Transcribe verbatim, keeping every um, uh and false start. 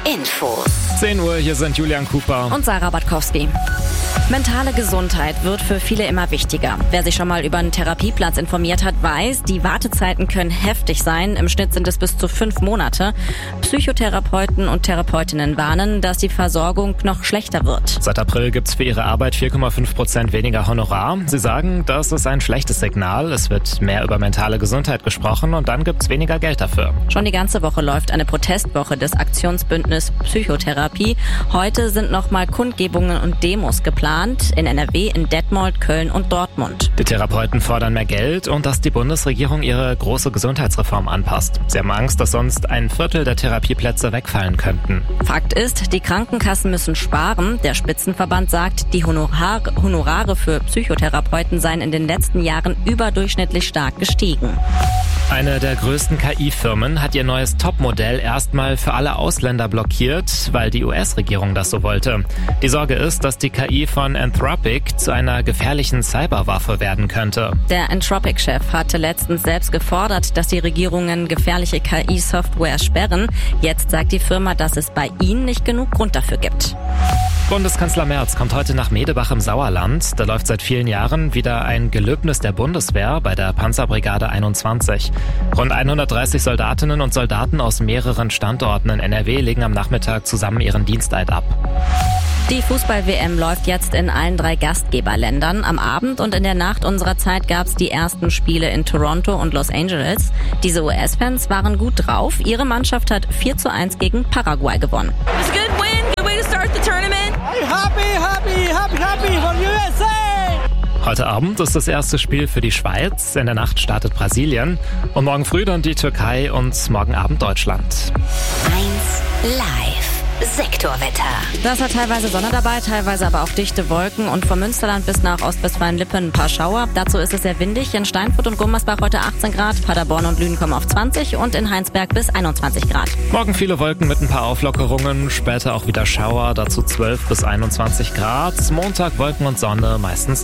Infos. zehn Uhr, hier sind Julian Cooper und Sarah Batkowski. Mentale Gesundheit wird für viele immer wichtiger. Wer sich schon mal über einen Therapieplatz informiert hat, weiß, die Wartezeiten können heftig sein. Im Schnitt sind es bis zu fünf Monate. Psychotherapeuten und Therapeutinnen warnen, dass die Versorgung noch schlechter wird. Seit April gibt's für ihre Arbeit vier Komma fünf Prozent weniger Honorar. Sie sagen, das ist ein schlechtes Signal. Es wird mehr über mentale Gesundheit gesprochen und dann gibt's weniger Geld dafür. Schon die ganze Woche läuft eine Protestwoche des Aktionsbündnis Psychotherapie. Heute sind nochmal Kundgebungen und Demos geplant. In N R W, in Detmold, Köln und Dortmund. Die Therapeuten fordern mehr Geld und dass die Bundesregierung ihre große Gesundheitsreform anpasst. Sie haben Angst, dass sonst ein Viertel der Therapieplätze wegfallen könnten. Fakt ist, die Krankenkassen müssen sparen. Der Spitzenverband sagt, die Honorar- Honorare für Psychotherapeuten seien in den letzten Jahren überdurchschnittlich stark gestiegen. Eine der größten K I-Firmen hat ihr neues Topmodell erstmal für alle Ausländer blockiert, weil die U S-Regierung das so wollte. Die Sorge ist, dass die K I von Anthropic zu einer gefährlichen Cyberwaffe werden könnte. Der Anthropic-Chef hatte letztens selbst gefordert, dass die Regierungen gefährliche K I-Software sperren. Jetzt sagt die Firma, dass es bei ihnen nicht genug Grund dafür gibt. Bundeskanzler Merz kommt heute nach Medebach im Sauerland. Da läuft seit vielen Jahren wieder ein Gelöbnis der Bundeswehr bei der Panzerbrigade einundzwanzig. Rund hundertdreißig Soldatinnen und Soldaten aus mehreren Standorten in N R W legen am Nachmittag zusammen ihren Diensteid ab. Die Fußball-W M läuft jetzt in allen drei Gastgeberländern. Am Abend und in der Nacht unserer Zeit gab es die ersten Spiele in Toronto und Los Angeles. Diese U S-Fans waren gut drauf. Ihre Mannschaft hat vier zu eins gegen Paraguay gewonnen. It's a good win, good way to start the tournament. Happy, happy, happy, happy for U S A! Heute Abend ist das erste Spiel für die Schweiz. In der Nacht startet Brasilien. Und morgen früh dann die Türkei und morgen Abend Deutschland. eins live. Sektorwetter. Das hat teilweise Sonne dabei, teilweise aber auch dichte Wolken und vom Münsterland bis nach Ostwestfalen-Lippe ein paar Schauer. Dazu ist es sehr windig. In Steinfurt und Gummersbach heute achtzehn Grad, Paderborn und Lünen kommen auf zwanzig und in Heinsberg bis einundzwanzig Grad. Morgen viele Wolken mit ein paar Auflockerungen, später auch wieder Schauer, dazu zwölf bis einundzwanzig Grad. Montag Wolken und Sonne, meistens